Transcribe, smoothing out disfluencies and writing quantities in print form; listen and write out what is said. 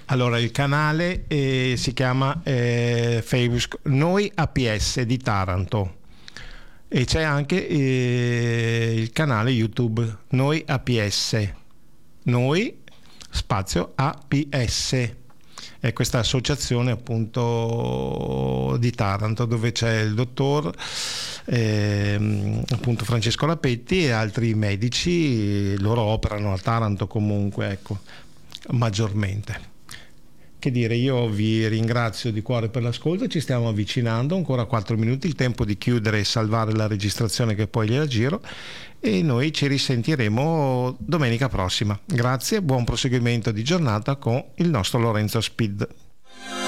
Allora, il canale si chiama Facebook Noi APS di Taranto, e c'è anche il canale YouTube Noi APS, Noi spazio APS. È questa associazione appunto di Taranto, dove c'è il dottor appunto Francesco Lapetti e altri medici. Loro operano a Taranto comunque, ecco, maggiormente. Che dire, io vi ringrazio di cuore per l'ascolto, ci stiamo avvicinando, ancora 4 minuti, il tempo di chiudere e salvare la registrazione, che poi gliela giro, e noi ci risentiremo domenica prossima. Grazie, buon proseguimento di giornata con il nostro Lorenzo Speed.